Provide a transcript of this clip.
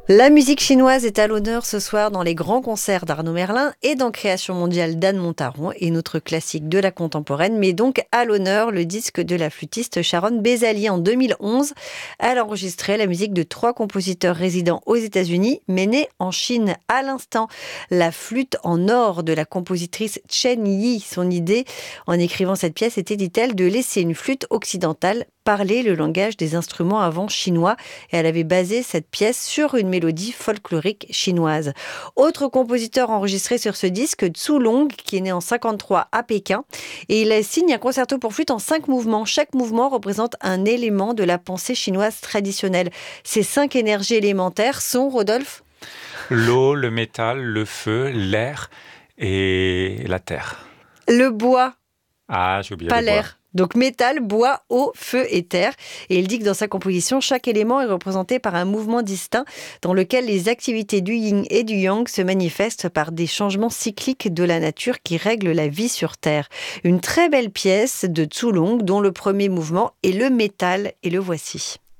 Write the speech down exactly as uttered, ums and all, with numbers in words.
La musique chinoise est à l'honneur ce soir dans les grands concerts d'Arnaud Merlin et dans Création mondiale d'Anne Montaron, et notre classique de la contemporaine met donc à l'honneur le disque de la flûtiste Sharon Bezali. En deux mille onze, elle enregistrait la musique de trois compositeurs résidant aux États-Unis mais nés en Chine. À l'instant, la flûte en or de la compositrice Chen Yi. Son idée en écrivant cette pièce était, dit-elle, de laisser une flûte occidentale parler le langage des instruments avant chinois, et elle avait basé cette pièce sur une mélodie folklorique chinoise. Autre compositeur enregistré sur ce disque, Zhu Long, qui est né en cinquante-trois à Pékin, et il signe un concerto pour flûte en cinq mouvements. Chaque mouvement représente un élément de la pensée chinoise traditionnelle. Ces cinq énergies élémentaires sont, Rodolphe ? L'eau, le métal, le feu, l'air et la terre. Le bois. Ah, j'ai oublié Pas le bois. l'air. Donc métal, bois, eau, feu et terre. Et il dit que dans sa composition, chaque élément est représenté par un mouvement distinct dans lequel les activités du yin et du yang se manifestent par des changements cycliques de la nature qui règlent la vie sur Terre. Une très belle pièce de Zhu Long dont le premier mouvement est le métal, et le voici.